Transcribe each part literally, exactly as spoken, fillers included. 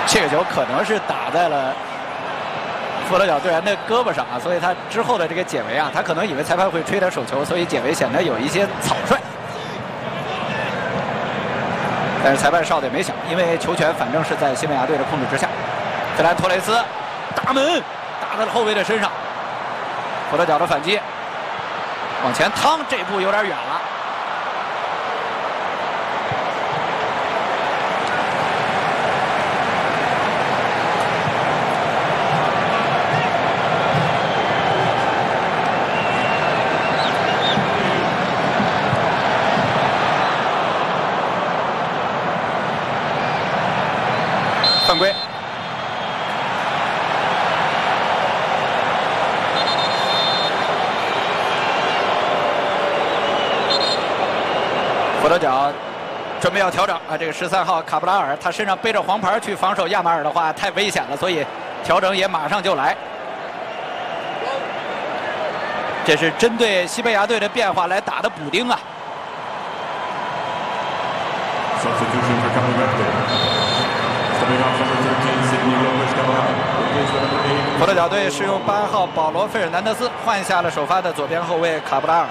这个球可能是打在了佛罗角队员的胳膊上啊，所以他之后的这个解围啊，他可能以为裁判会吹他手球，所以解围显得有一些草率。但是裁判哨子也没响，因为球权反正是在西班牙队的控制之下。费兰托雷斯打门打在了后卫的身上，佛罗角的反击，往前趟，这步有点远了。犯规。佛罗角准备要调整啊，这个十三号卡布拉尔他身上背着黄牌去防守亚马尔的话太危险了，所以调整也马上就来。这是针对西班牙队的变化来打的补丁啊。佛罗角队是用八号保罗·费尔南德斯换下了首发的左边后卫卡布拉尔。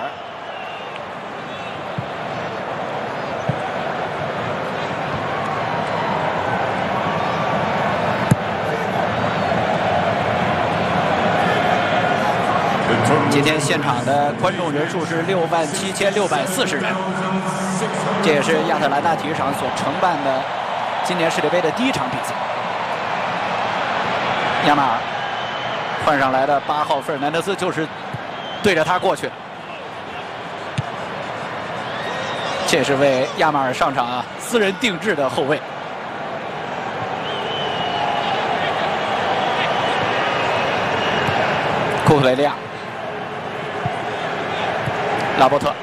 今天现场的观众人数是六万七千六百四十人，这也是亚特兰大体育场所承办的今年世界杯的第一场比赛。亚马尔换上来的八号费尔南德斯就是对着他过去的，这是为亚马尔上场啊私人定制的后卫。库克雷利亚。拉波特，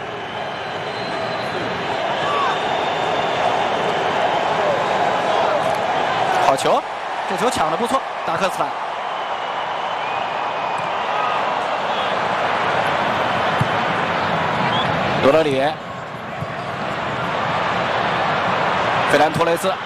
好球，这球抢得不错，达克斯坦。罗德里，费兰托雷斯，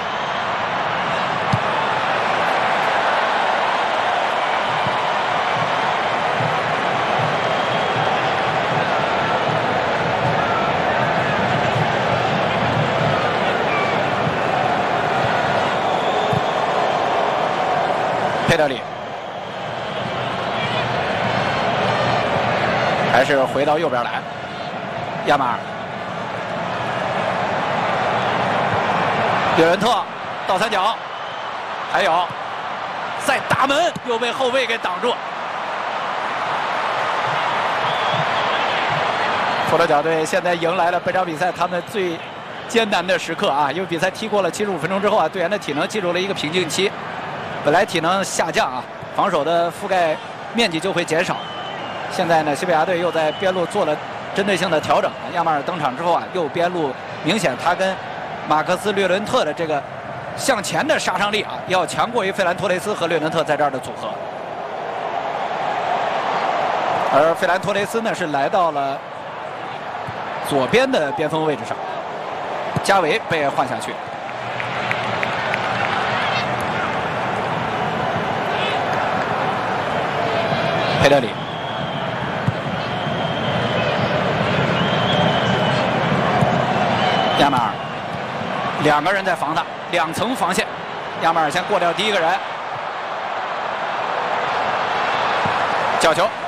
佩德里，还是回到右边来。亚马尔，略伦特倒三角，还有再打门，又被后卫给挡住。佛罗角队现在迎来了本场比赛他们最艰难的时刻啊！因为比赛踢过了七十五分钟之后啊，队员的体能进入了一个瓶颈期。本来体能下降啊，防守的覆盖面积就会减少。现在呢，西班牙队又在边路做了针对性的调整。亚马尔登场之后啊，右边路明显他跟马克斯·略伦特的这个向前的杀伤力啊，要强过于费兰托雷斯和略伦特在这儿的组合。而费兰托雷斯呢，是来到了左边的边锋位置上，加维被换下去。佩德里，亚马尔，两个人在防他，两层防线。亚马尔先过掉第一个人，角球。